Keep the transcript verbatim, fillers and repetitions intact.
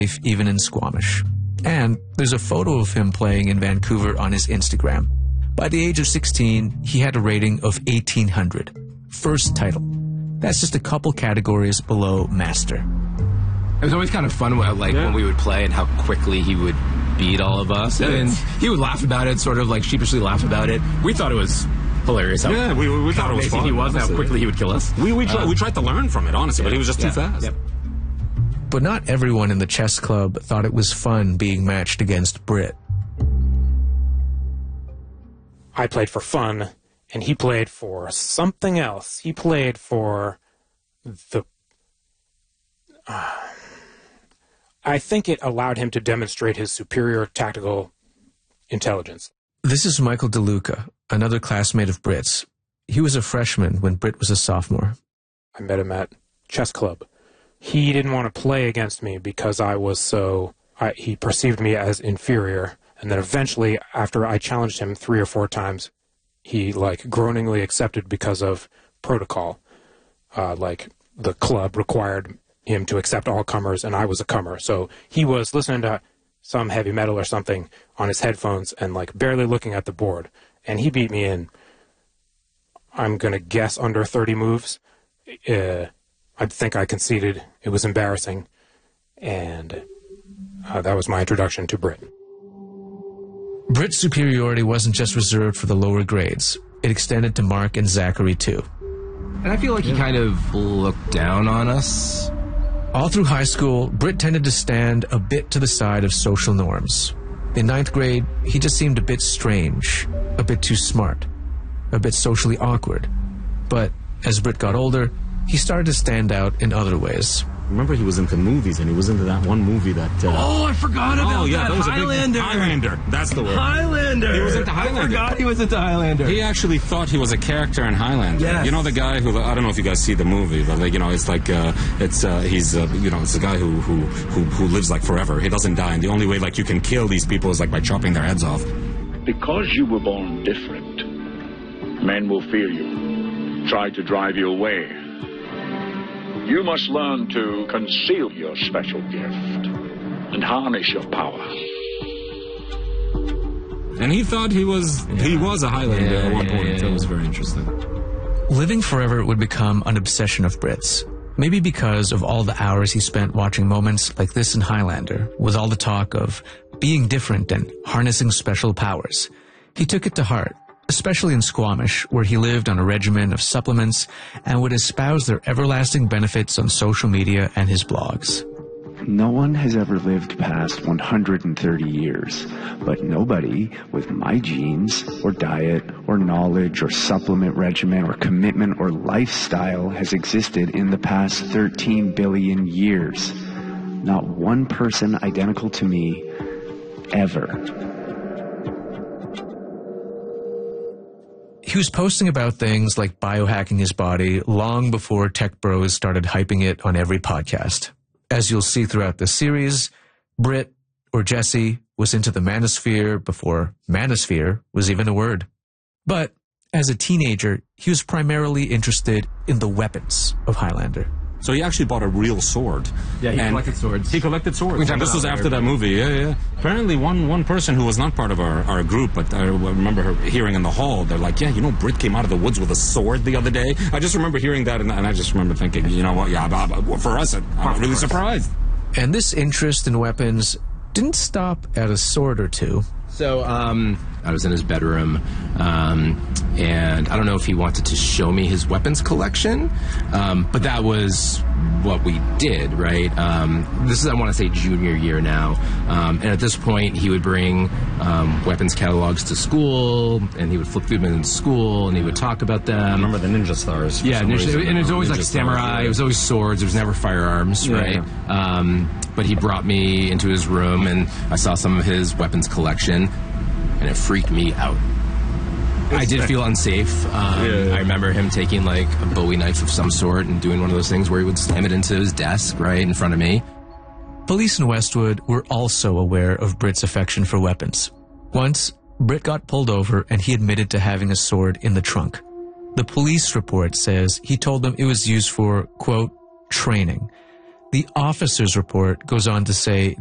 even in Squamish. And there's a photo of him playing in Vancouver on his Instagram. By the age of sixteen, he had a rating of eighteen hundred. First title. That's just a couple categories below master. It was always kind of fun when, like, yeah. when we would play and how quickly he would beat all of us. And he would laugh about it, sort of like sheepishly laugh about it. We thought it was hilarious. How, yeah, we, we thought how it was fun. He was, honestly. How quickly he would kill us. We we, try, uh, we tried to learn from it, honestly, yeah, but he was just yeah, too fast. Yep. But not everyone in the chess club thought it was fun being matched against Britt. I played for fun, and he played for something else. He played for the... Uh, I think it allowed him to demonstrate his superior tactical intelligence. This is Michael DeLuca, another classmate of Britt's. He was a freshman when Britt was a sophomore. I met him at chess club. He didn't want to play against me because I was so... I, he perceived me as inferior. And then eventually, after I challenged him three or four times, he, like, groaningly accepted because of protocol. Uh, like, the club required him to accept all comers, and I was a comer. So he was listening to some heavy metal or something on his headphones and, like, barely looking at the board. And he beat me in, I'm going to guess, under thirty moves. Uh, I think I conceded. It was embarrassing. And uh, that was my introduction to Britt. Britt's superiority wasn't just reserved for the lower grades. It extended to Mark and Zachary, too. And I feel like he kind of looked down on us. All through high school, Britt tended to stand a bit to the side of social norms. In ninth grade, he just seemed a bit strange, a bit too smart, a bit socially awkward. But as Britt got older, he started to stand out in other ways. Remember, he was into movies, and he was into that one movie that... Uh, oh, I forgot about oh, yeah, that. that was Highlander. A big, Highlander. That's the word. Highlander. He was into Highlander. I forgot he was into Highlander. He actually thought he was a character in Highlander. Yes. You know the guy who... I don't know if you guys see the movie, but, like, you know, it's like... Uh, it's, uh, he's, uh, you know, it's a guy who, who, who, who lives, like, forever. He doesn't die, and the only way, like, you can kill these people is, like, by chopping their heads off. Because you were born different, men will fear you, try to drive you away. You must learn to conceal your special gift and harness your power. And he thought he was yeah. he was a Highlander yeah, at one yeah, point. Yeah, That yeah. was very interesting. Living forever would become an obsession of Britt's. Maybe because of all the hours he spent watching moments like this in Highlander, with all the talk of being different and harnessing special powers. He took it to heart. Especially in Squamish, where he lived on a regimen of supplements and would espouse their everlasting benefits on social media and his blogs. No one has ever lived past one hundred thirty years, but nobody with my genes or diet or knowledge or supplement regimen or commitment or lifestyle has existed in the past thirteen billion years. Not one person identical to me, ever. He was posting about things like biohacking his body long before tech bros started hyping it on every podcast. As you'll see throughout this series, Britt, or Jesse, was into the manosphere before manosphere was even a word. But as a teenager, he was primarily interested in the weapons of Highlander. So he actually bought a real sword. Yeah, he and collected swords. He collected swords. And this was after there, that movie. Yeah, yeah. Apparently, one one person who was not part of our, our group, but I remember her hearing in the hall, they're like, yeah, you know, Britt came out of the woods with a sword the other day. I just remember hearing that, and, and I just remember thinking, you know what, yeah, for us, I'm really surprised. And this interest in weapons didn't stop at a sword or two. So um, I was in his bedroom, um, and I don't know if he wanted to show me his weapons collection, um, but that was what we did, right? Um, this is, I want to say, junior year now. Um, and at this point, he would bring um, weapons catalogs to school, and he would flip through them in school, and he would talk about them. I remember the ninja stars. Yeah, ninja, reason, and it was always ninja like samurai. Stars, yeah. It was always swords. There was never firearms, yeah, right? Yeah. Um, but he brought me into his room, and I saw some of his weapons collection, and it freaked me out. I did feel unsafe. Um, yeah, yeah. I remember him taking like a Bowie knife of some sort and doing one of those things where he would slam it into his desk right in front of me. Police in Westwood were also aware of Britt's affection for weapons. Once, Britt got pulled over and he admitted to having a sword in the trunk. The police report says he told them it was used for, quote, training. The officer's report goes on to say